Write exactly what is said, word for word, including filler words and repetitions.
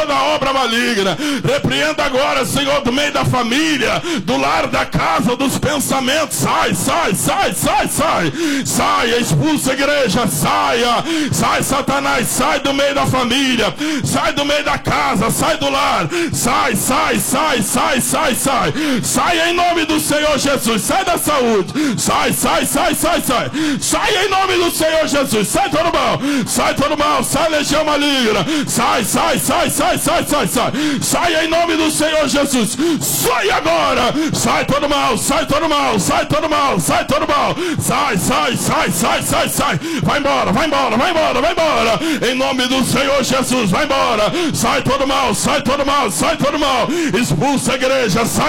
toda obra maligna. Repreenda agora, Senhor, do meio da família, do lar, da casa, dos pensamentos. Sai, sai, sai, sai, sai. Saia, expulsa a igreja, saia. Sai, Satanás, sai do meio da família. Sai do meio da casa, sai do lar. Sai, sai, sai, sai, sai, sai. Sai em nome do Senhor Jesus. Sai da saúde. Sai, sai, sai, sai, sai. Sai em nome do Senhor Jesus. Sai todo mal. Sai todo mal. Sai legião maligna. Sai, sai, sai, sai, sai, sai, sai. Sai em nome do Senhor Jesus. Sai agora. Sai todo mal. Sai todo mal. Sai todo mal. Sai todo mal. Sai, sai, sai, sai, sai, sai. Vai embora, vai embora, vai embora, vai embora. Em nome do Senhor Jesus. Vai embora. Sai todo mal. Sai todo mal. Sai todo mal. Expulsa a igreja. Sai